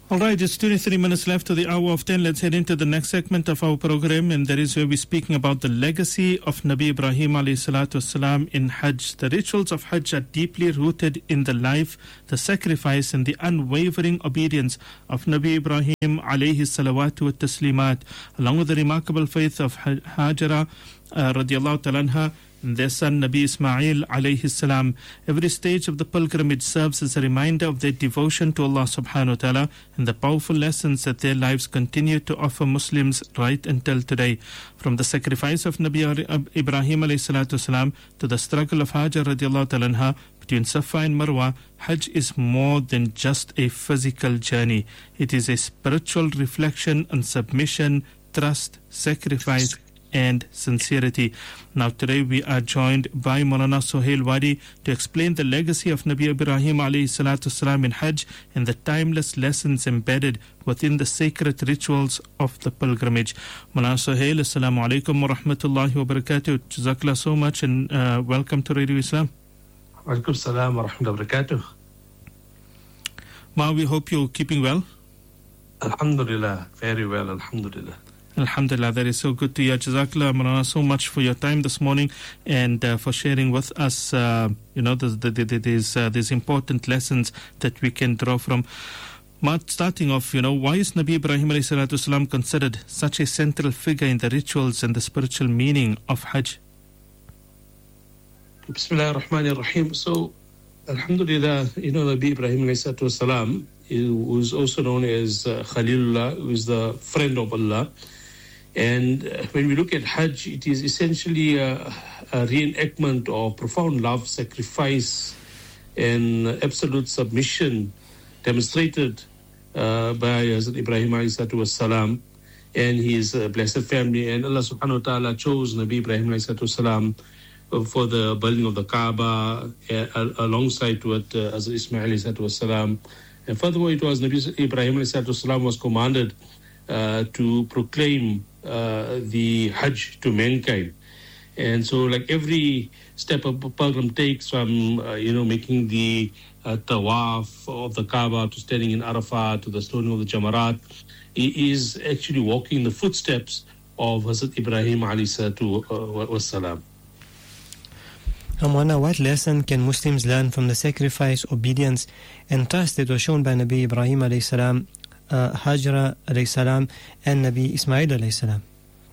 All right, it's 23 minutes left to the hour of 10. Let's head into the next segment of our program, and that is where we're speaking about the legacy of Nabi Ibrahim alayhi salatu wasalam in Hajj. The rituals of Hajj are deeply rooted in the life, the sacrifice, and the unwavering obedience of Nabi Ibrahim alayhi salawatu wa taslimat, along with the remarkable faith of Hajara radiallahu ta'ala anha, and their son Nabi Ismail alayhi salam. Every stage of the pilgrimage serves as a reminder of their devotion to Allah subhanahu wa ta'ala and the powerful lessons that their lives continue to offer Muslims right until today. From the sacrifice of Nabi Ibrahim alayhi salatu salam to the struggle of Hajar radiallahu ta'ala anha between Safa and Marwa, Hajj is more than just a physical journey. It is a spiritual reflection on submission, trust, sacrifice, and sincerity. Now today we are joined by Maulana Sohail Wadi to explain the legacy of Nabi Ibrahim alayhi salatu salam in Hajj and the timeless lessons embedded within the sacred rituals of the pilgrimage. Maulana Sohail, assalamu alaikum wa rahmatullahi wa barakatuh. Jazakallah so much, and welcome to Radio Islam. Wa alaikum salam wa rahmatullahi wa barakatuh. Ma, we hope you're keeping well. Alhamdulillah, very well, alhamdulillah. Alhamdulillah, that is so good to hear. Jazakallah, Maulana, so much for your time this morning and for sharing with us, these important lessons that we can draw from. Starting off, why is Nabi Ibrahim alayhi salatu salam considered such a central figure in the rituals and the spiritual meaning of Hajj? Bismillah ar-Rahman ar-Rahim. So, alhamdulillah, Nabi Ibrahim alayhi salatu salam, who is also known as Khalilullah, who is the friend of Allah. And when we look at Hajj, it is essentially a reenactment of profound love, sacrifice, and absolute submission demonstrated by Hazrat Ibrahim alayhi salam and his blessed family. And Allah subhanahu wa ta'ala chose Nabi Ibrahim alayhi salam for the building of the Kaaba alongside with Hazrat Ismail alayhi salam. And furthermore, it was Nabi Ibrahim alayhi salam was commanded to proclaim the Hajj to mankind. And so like every step a pilgrim takes from, making the tawaf of the Kaaba to standing in Arafat to the stoning of the Jamarat, he is actually walking the footsteps of Hazrat Ibrahim alayhi wassalam. Amwana, what lesson can Muslims learn from the sacrifice, obedience, and trust that was shown by Nabi Ibrahim alayhi salam, Hajra alayhi salam, and Nabi Ismail alayhi salam?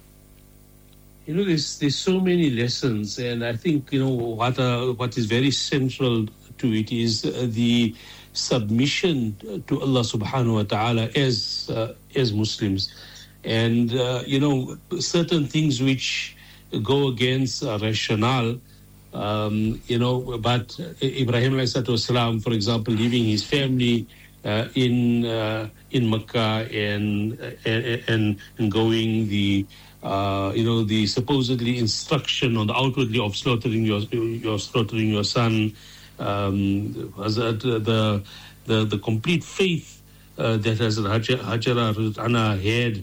There's so many lessons, and I think what is very central to it is the submission to Allah subhanahu wa ta'ala as Muslims, and certain things which go against rationale. But Ibrahim alayhi salam, for example, leaving his family in Mecca and going the supposedly instruction on the outwardly of slaughtering your son, the complete faith that Hajara Anna had,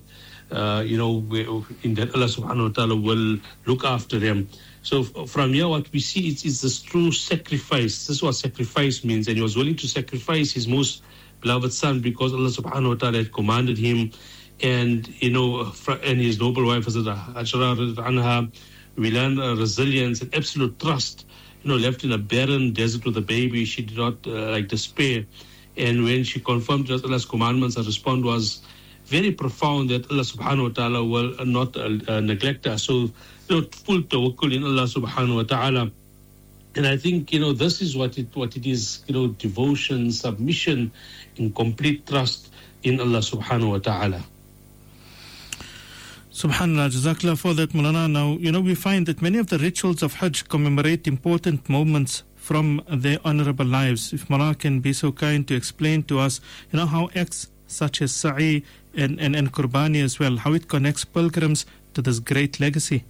in that Allah subhanahu wa ta'ala will look after them. So from here, what we see is this true sacrifice. This is what sacrifice means. And he was willing to sacrifice his most beloved son because Allah subhanahu wa ta'ala had commanded him. And, and his noble wife, Hajara anha, we learn resilience and absolute trust. Left in a barren desert with a baby, she did not despair. And when she confirmed Allah's commandments, her response was very profound, that Allah subhanahu wa ta'ala will not neglect us. So, full tawakkul in Allah subhanahu wa ta'ala. And I think, this is what it is, devotion, submission, in complete trust in Allah subhanahu wa ta'ala. Subhanallah, Jazakallah for that, Maulana. Now, we find that many of the rituals of Hajj commemorate important moments from their honorable lives. If Maulana can be so kind to explain to us, how acts such as Sa'i and Qurbani as well, how it connects pilgrims to this great legacy.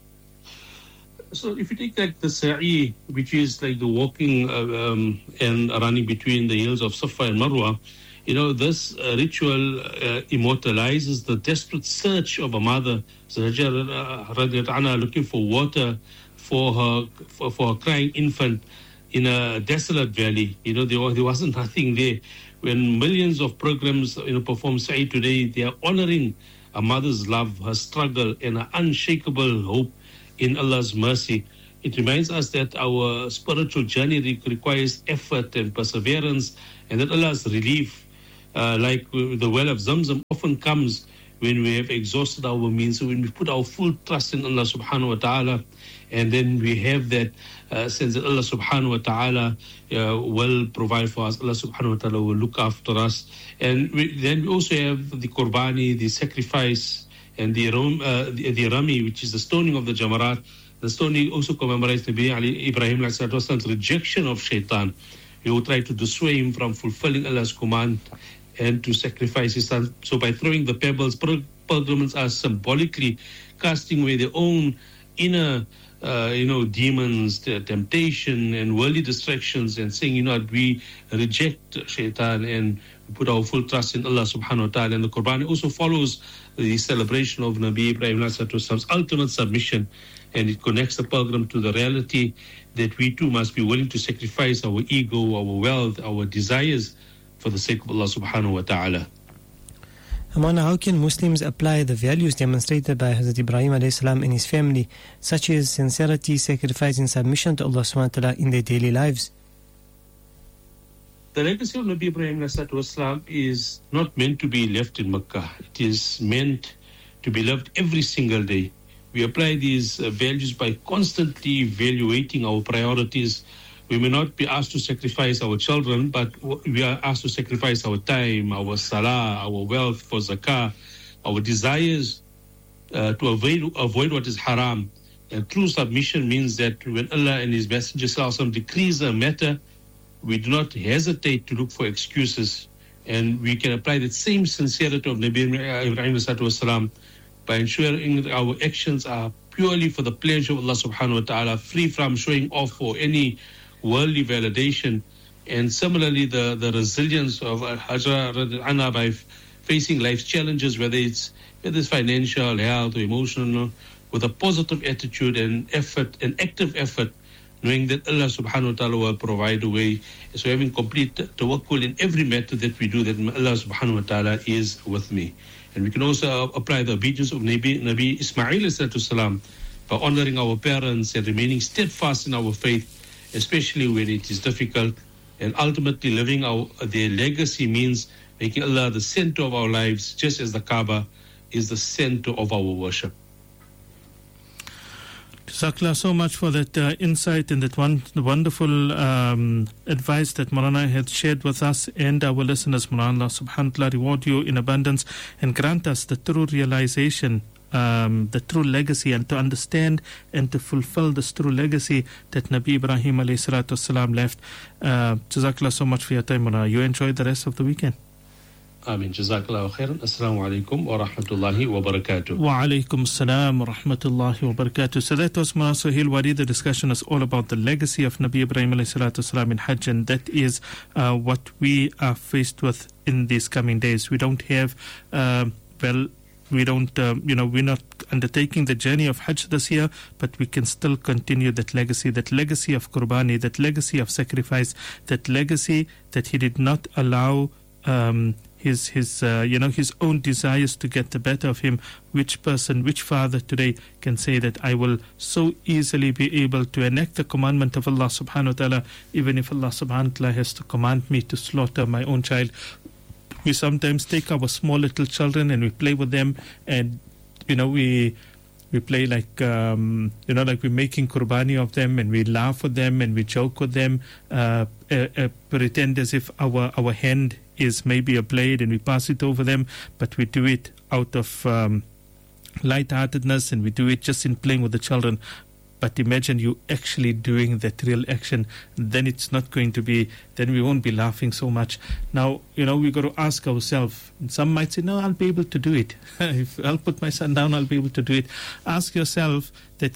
So if you take the Sa'i, which is like the walking and running between the hills of Safa and Marwa, this ritual immortalizes the desperate search of a mother, looking for water for her crying infant in a desolate valley. There wasn't nothing there. when millions of programs perform Sa'i today, they are honoring a mother's love, her struggle, and her unshakable hope in Allah's mercy. It reminds us that our spiritual journey requires effort and perseverance, and that Allah's relief, like the well of Zamzam, often comes when we have exhausted our means. So when we put our full trust in Allah subhanahu wa ta'ala, and then we have that sense that Allah subhanahu wa ta'ala will provide for us, Allah subhanahu wa ta'ala will look after us. And then we also have the Qurbani, the sacrifice, and the Rami, which is the stoning of the Jamarat. The stoning also commemorates Nabi Ibrahim Ibrahim's rejection of shaitan, who tried to dissuade him from fulfilling Allah's command and to sacrifice his son. So by throwing the pebbles, pilgrims are symbolically casting away their own inner demons, temptation and worldly distractions, and saying, we reject shaitan and put our full trust in Allah subhanahu wa ta'ala. And the Quran also follows the celebration of Nabi Ibrahim's ultimate submission, and it connects the pilgrim to the reality that we too must be willing to sacrifice our ego, our wealth, our desires for the sake of Allah subhanahu wa ta'ala. Amana, how can Muslims apply the values demonstrated by Hazrat Ibrahim alayhi salam and his family, such as sincerity, sacrifice and submission to Allah subhanahu wa ta'ala in their daily lives? The legacy of Nabi Ibrahim ﷺ is not meant to be left in Makkah. It is meant to be lived every single day. We apply these values by constantly evaluating our priorities. We may not be asked to sacrifice our children, but we are asked to sacrifice our time, our salah, our wealth for zakah, our desires to avoid what is haram. And true submission means that when Allah and His Messenger ﷺ decrees a matter, we do not hesitate to look for excuses. And we can apply that same sincerity of Nabi Ibrahim ﷺ by ensuring that our actions are purely for the pleasure of Allah subhanahu wa ta'ala, free from showing off or any worldly validation. And similarly, the resilience of Hajra by facing life's challenges, whether it's financial, health, or emotional, with a positive attitude and effort, an active effort, knowing that Allah subhanahu wa ta'ala will provide a way. So having complete tawakkul in every matter that we do, that Allah subhanahu wa ta'ala is with me. And we can also apply the obedience of Nabi Ismail ﷺ by honoring our parents and remaining steadfast in our faith, especially when it is difficult. And ultimately living their legacy means making Allah the center of our lives, just as the Kaaba is the center of our worship. Jazakallah so much for that insight and that wonderful advice that Maulana had shared with us and our listeners. Maulana subhanahu wa ta'ala reward you in abundance and grant us the true realization, the true legacy, and to understand and to fulfill this true legacy that Nabi Ibrahim alayhi salatu wasalam left. Jazakallah so much for your time, Maulana. You enjoy the rest of the weekend. Amin. Jazakallahu khairan. Assalamu alaikum wa rahmatullahi wa barakatuh. Wa alaikum assalam wa rahmatullahi wa barakatuh. So that was Maulana Suhail Wadi. The discussion is all about the legacy of Nabi Ibrahim alayhi salatu wasalam in Hajj, and that is what we are faced with in these coming days. We don't have, we're not undertaking the journey of Hajj this year, but we can still continue that legacy of Qurbani, that legacy of sacrifice, that legacy that he did not allow his own desires to get the better of him. Which father today can say that I will so easily be able to enact the commandment of Allah subhanahu wa ta'ala, even if Allah subhanahu wa ta'ala has to command me to slaughter my own child? We sometimes take our small little children and we play with them, and we play like like we're making Qurbani of them, and we laugh with them and we joke with them, pretend as if our hand is maybe a blade and we pass it over them, but we do it out of lightheartedness, and we do it just in playing with the children. But imagine you actually doing that real action, then it's not going to be, then we won't be laughing so much. Now, we've got to ask ourselves, some might say, no, I'll be able to do it. If I'll put my son down, I'll be able to do it. Ask yourself that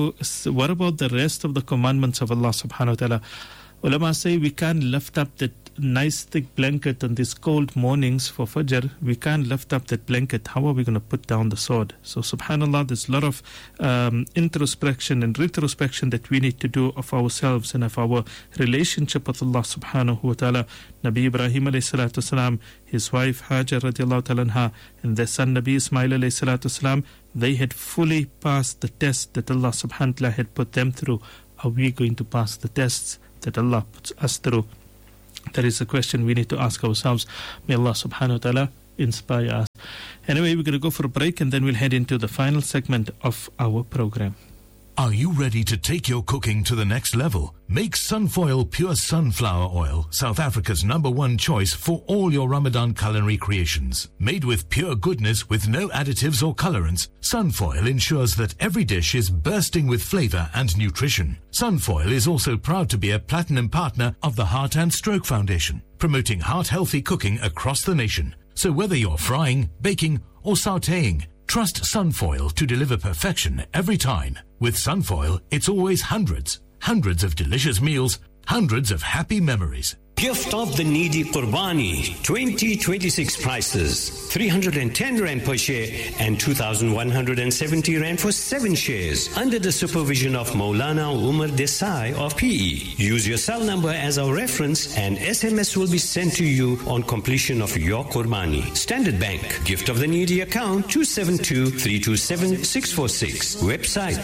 what about the rest of the commandments of Allah subhanahu wa ta'ala? Ulama say we can't lift up that nice thick blanket on these cold mornings for Fajr, we can't lift up that blanket. How are we going to put down the sword? So subhanAllah, there's a lot of introspection and retrospection that we need to do of ourselves and of our relationship with Allah subhanahu wa ta'ala. Nabi Ibrahim alayhi salatu wasalam, his wife Hajar radiallahu ta'ala anha, and their son Nabi Ismail alayhi salatu wasalam, they had fully passed the test that Allah subhanahu wa ta'ala had put them through. Are we going to pass the tests that Allah puts us through? That is a question we need to ask ourselves. May Allah subhanahu wa ta'ala inspire us. Anyway, we're going to go for a break and then we'll head into the final segment of our program. Are you ready to take your cooking to the next level? Make Sunfoil Pure Sunflower Oil, South Africa's #1 choice for all your Ramadan culinary creations. Made with pure goodness with no additives or colorants, Sunfoil ensures that every dish is bursting with flavor and nutrition. Sunfoil is also proud to be a platinum partner of the Heart and Stroke Foundation, promoting heart-healthy cooking across the nation. So whether you're frying, baking, or sautéing, trust Sunfoil to deliver perfection every time. With Sunfoil, it's always hundreds of delicious meals, hundreds of happy memories. Gift of the Needy Qurbani 2026 prices 310 Rand per share and 2,170 Rand for 7 shares under the supervision of Maulana Umar Desai of PE. Use your cell number as our reference and SMS will be sent to you on completion of your Qurbani. Standard Bank Gift of the Needy account 272-327-646. Website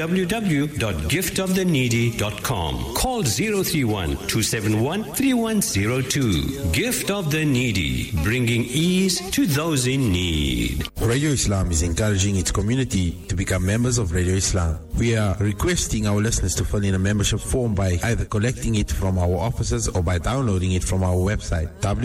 www.giftoftheneedy.com. Call 031-271-3102. Gift of the Needy, bringing ease to those in need. Radio Islam is encouraging its community to become members of Radio Islam. We are requesting our listeners to fill in a membership form by either collecting it from our offices or by downloading it from our website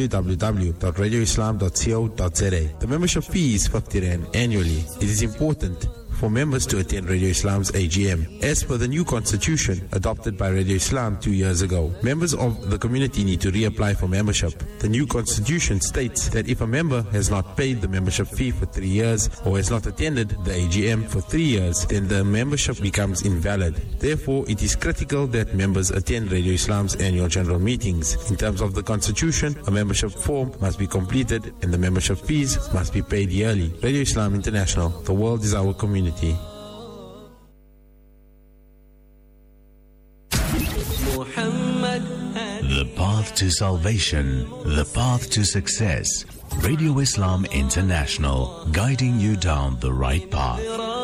www.radioislam.co.za. The membership fee is 50 Rand annually. It is important for members to attend Radio Islam's AGM. As per the new constitution adopted by Radio Islam 2 years ago, members of the community need to reapply for membership. The new constitution states that if a member has not paid the membership fee for 3 years or has not attended the AGM for 3 years, then the membership becomes invalid. Therefore, it is critical that members attend Radio Islam's annual general meetings. In terms of the constitution, a membership form must be completed and the membership fees must be paid yearly. Radio Islam International, the world is our community. The path to salvation, the path to success. Radio Islam International, guiding you down the right path.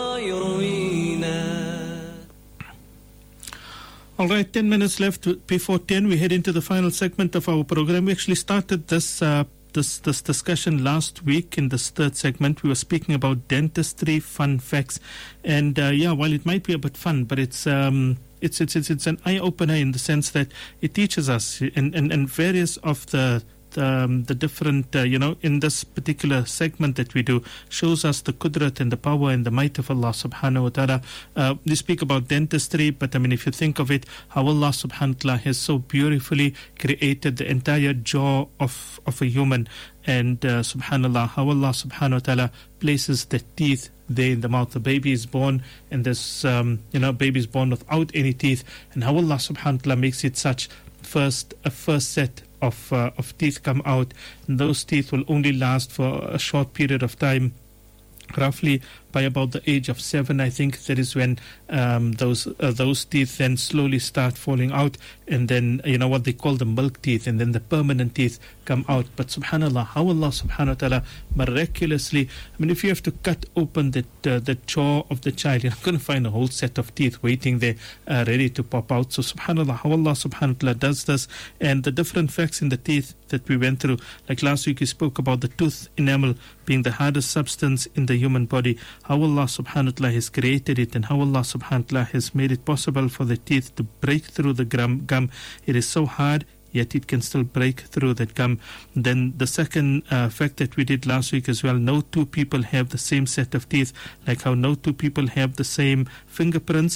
All right, 10 minutes left before 10. We head into the final segment of our program. We actually started this discussion last week. In this third segment, we were speaking about dentistry fun facts, and while it might be a bit fun, but it's an eye opener in the sense that it teaches us and various of the different in this particular segment that we do shows us the qudrat and the power and the might of Allah subhanahu wa ta'ala. We speak about dentistry, but I mean, if you think of it, how Allah subhanahu wa ta'ala has so beautifully created the entire jaw of a human, and subhanallah, how Allah subhanahu wa ta'ala places the teeth there in the mouth. The baby is born and there's baby is born without any teeth, and how Allah subhanahu wa ta'ala makes it such a first set of teeth come out, and those teeth will only last for a short period of time. Roughly by about the age of 7, I think, that is when those teeth then slowly start falling out, and then what they call the milk teeth, and then the permanent teeth come out. But subhanallah, how Allah subhanahu wa ta'ala miraculously, I mean, if you have to cut open the jaw of the child, you're not going to find a whole set of teeth waiting there ready to pop out. So subhanallah, how Allah subhanahu wa ta'ala does this, and the different facts in the teeth that we went through. Like last week we spoke about the tooth enamel being the hardest substance in the human body, how Allah subhanahu wa ta'ala has created it, and how Allah subhanahu wa ta'ala has made it possible for the teeth to break through the gum. It is so hard, yet it can still break through that gum. Then the second fact that we did last week as well, no two people have the same set of teeth, like how no two people have the same fingerprints,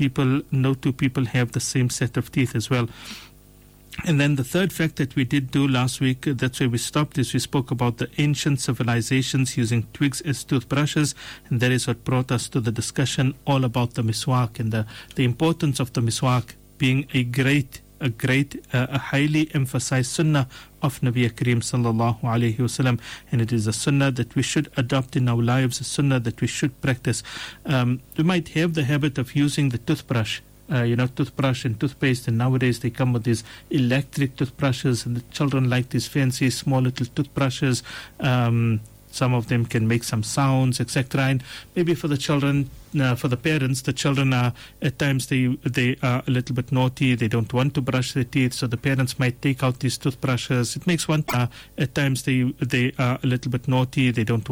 no two people have the same set of teeth as well. And then the third fact that we did do last week, that's where we stopped, is we spoke about the ancient civilizations using twigs as toothbrushes, and that is what brought us to the discussion all about the miswak and the importance of the miswak being a great a highly emphasized sunnah of Nabi Kareem sallallahu alayhi wasallam, and it is a sunnah that we should adopt in our lives, a sunnah that we should practice. We might have the habit of using the toothbrush, toothbrush and toothpaste, and nowadays they come with these electric toothbrushes, and the children like these fancy small little toothbrushes. Some of them can make some sounds, etc. And maybe for the children, for the parents, the children are at times they are a little bit naughty. They don't want to brush their teeth, so the parents might take out these toothbrushes. It makes one. At times they are a little bit naughty. They don't